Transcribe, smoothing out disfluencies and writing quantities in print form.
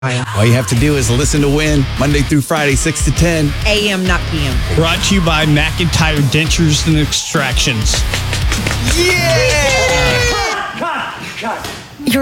All you have to do is listen to Win, Monday through Friday, 6 to 10. AM, not PM. Brought to you by McIntyre Dentures and Extractions. Yeah! Cut!